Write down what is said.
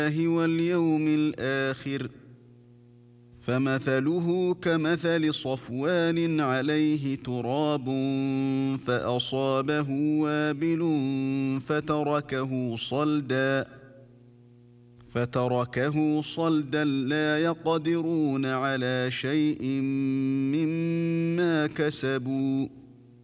واليوم الآخر، فمثله كمثل صفوان عليه تراب فأصابه وابل فتركه صلدا لا يقدرون على شيء مما كسبوا.